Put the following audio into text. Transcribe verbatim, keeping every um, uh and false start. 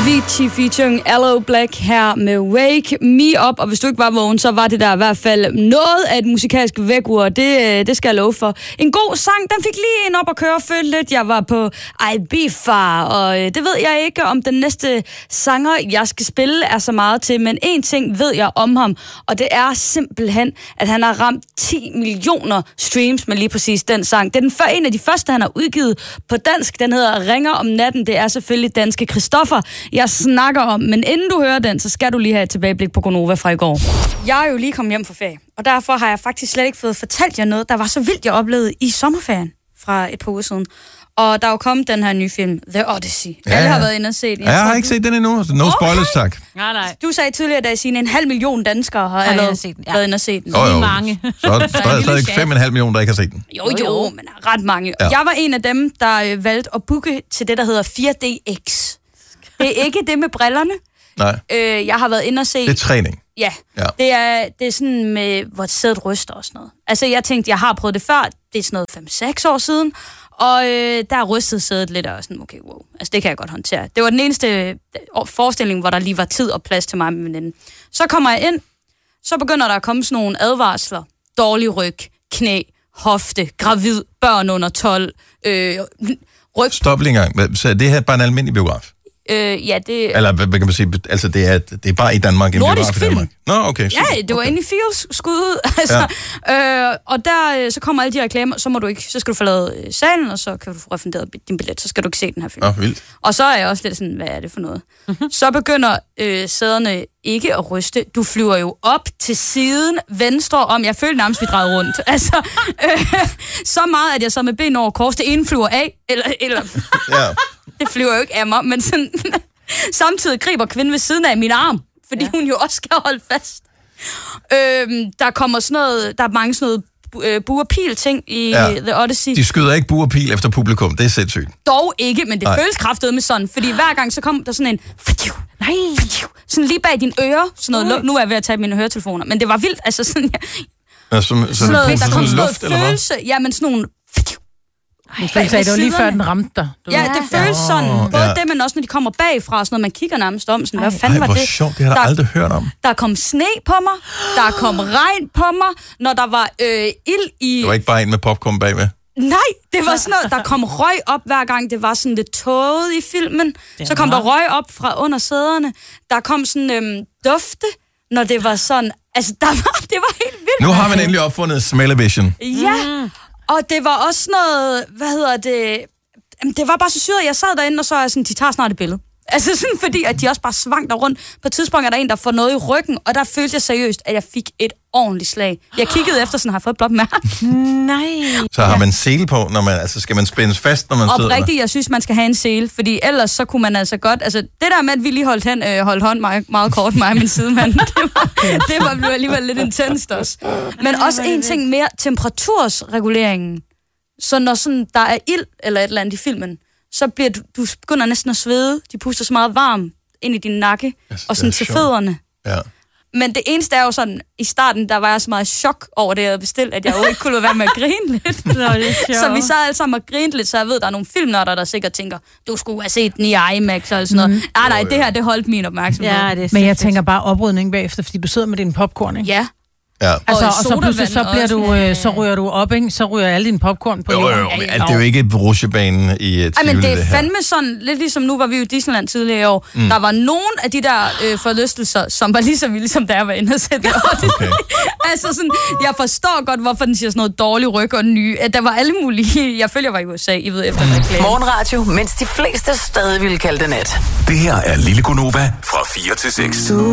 Avicii featuring Aloe Black her med Wake Me Up, og hvis du ikke var vågen, så var det der i hvert fald noget af et musikalsk vækkeur, det, det skal jeg love for. En god sang, den fik lige en op at køre, følte lidt, jeg var på Ibiza, og det ved jeg ikke, om den næste sanger, jeg skal spille, er så meget til, men en ting ved jeg om ham, og det er simpelthen, at han har ramt ti millioner streams med lige præcis den sang. Det er den før, en af de første, han har udgivet på dansk, den hedder Ringer om natten, det er selvfølgelig danske Christoffer, jeg snakker om, men inden du hører den, så skal du lige have et tilbageblik på Gonova fra i går. Jeg er jo lige kommet hjem fra ferie, og derfor har jeg faktisk slet ikke fået fortalt jer noget, der var så vildt, jeg oplevede i sommerferien fra et par uger siden. Og der er jo kommet den her nye film, The Odyssey. Ja, Alle har været inde og set den. Ja, jeg har ikke set den endnu, så no okay. spoilers, tak. Nej, nej. Du sagde tidligere, da en halv million danskere har ja, allerede set den. Ja. været inde og set den. Jo, jo. Mange. Så er der stadig fem komma fem millioner, der ikke har set den. Jo, jo, men ret mange. Ja. Jeg var en af dem, der øh, valgte at booke til det, der hedder fire D X. Det er ikke det med brillerne. Nej. Øh, jeg har været inde og se... Det er træning. Ja, ja. Det, er, det er sådan med, hvor sædet ryster og sådan noget. Altså, jeg tænkte, jeg har prøvet det før. Det er sådan noget fem seks år siden. Og øh, der rystede sædet lidt, og sådan, okay, wow. Altså, det kan jeg godt håndtere. Det var den eneste forestilling, hvor der lige var tid og plads til mig med veninden. Så kommer jeg ind, så begynder der at komme sådan nogle advarsler. Dårlig ryg, knæ, hofte, gravid, børn under tolv, øh, ryg... Stop lige en gang. Så det her er bare en almindelig biograf? Øh, ja, det... Eller hvad kan man sige? Altså, det er, det er bare i Danmark. Nordisk film. Danmark. Nå, okay. Super. Ja, det var okay. Inde i Fields skud ud. Altså, ja. øh, og der, så kommer alle de reklamer, så må du ikke, så skal du forlade salen, og så kan du få refunderet din billet, så skal du ikke se den her film. Nå, vildt. Og så er jeg også lidt sådan, hvad er det for noget? Mm-hmm. Så begynder øh, sæderne ikke at ryste. Du flyver jo op til siden, venstre om. Jeg følte nærmest, vi drejede rundt. Altså, øh, så meget, at jeg så med ben over kors, det ene flyver af, eller... eller ja. Det flyver jo ikke af mig, men sådan, samtidig griber kvinden ved siden af min arm, fordi ja. hun jo også skal holde fast. Øhm, der kommer sådan noget, der er mange sådan noget uh, bu- og pil ting i ja. The Odyssey. De skyder ikke bu- og pil efter publikum, det er sindssygt. Dog ikke, men det Nej. føles kraftedet med sådan, fordi hver gang så kommer der sådan en... Nej. Sådan lige bag dine ører, sådan noget, nu er jeg ved at tage mine høretelefoner, men det var vildt, altså sådan... Ja, ja, som, sådan, sådan noget, der kom sådan noget følelse, ja, men sådan nogle... Ej, sagde, det var lige før den ramte dig. Du ja, det føles oh, sådan. Både ja. det, men også når de kommer bagfra, og sådan noget, man kigger nærmest om. Sådan, hvad fanden Ej, var det? sjovt, det har jeg aldrig hørt om. Der kom sne på mig, der kom regn på mig, når der var øh, ild i... Det var ikke bare en med popcorn bagved? Nej, det var sådan noget, der kom røg op hver gang, det var sådan lidt tåget i filmen. Så kom der røg op fra under sæderne. Der kom sådan øhm, dufte, når det var sådan... Altså, der var, det var helt vildt. Nu har man endelig opfundet smell-o-vision. Ja, og det var også noget, hvad hedder det, det var bare så syret, jeg sad derinde, og så er jeg sådan, de tager snart et billede. Altså sådan, fordi at de også bare svang der rundt. På et tidspunkt er der en, der får noget i ryggen, og der følte jeg seriøst, at jeg fik et ordentligt slag. Jeg kiggede efter, sådan har jeg fået et blåt mærke. Nej. Så har man sele på, når man, altså skal man spændes fast, når man sidder der? Oprigtigt, jeg synes, man skal have en sele, fordi ellers så kunne man altså godt, altså det der med, at vi lige holdt, hen, øh, holdt hånd meget, meget kort, mig og min sidemand, det var, det var blevet alligevel lidt intenst også. Men også en ting mere, temperatursreguleringen. Så når sådan, der er ild eller et eller andet i filmen, så bliver du, du begynder næsten at svede. De puster så meget varm ind i din nakke, yes, og sådan til sjovt. Fødderne. Ja. Men det eneste er jo sådan, i starten, der var jeg så meget chok over det, jeg havde bestilt, at jeg jo ikke kunne være med at grine lidt. Nå, så vi sad alle sammen og grinede lidt, så jeg ved, der er nogle filmnørder, der sikkert tænker, du skulle have set den i IMAX og sådan noget. Mm. Ah, nej, det her, det holdt min opmærksomhed. Ja, det Men jeg tænker bare oprydning bagefter, fordi du sidder med din popcorn, ikke? Ja. Ja. Altså, og, og så pludselig, så, bliver du, øh, så ryger du op, ikke? Så ryger alle dine popcorn på jorden. Jo, jo, jo, men det er jo ikke rutsjebanen i et Ej, men det er fandme sådan, lidt ligesom nu var vi jo i Disneyland tidligere i år. Mm. Der var nogen af de der øh, forlystelser, som var lige så vilde, som da jeg var inde og sætte okay. Altså sådan, jeg forstår godt, hvorfor den siger sådan noget dårlig ryg og nye. At der var alle mulige, jeg følger var i U S A, I ved efter reklame. Morgenradio, mens de fleste stadig ville kalde det nat. Det her er Lille Gonova fra fire til seks.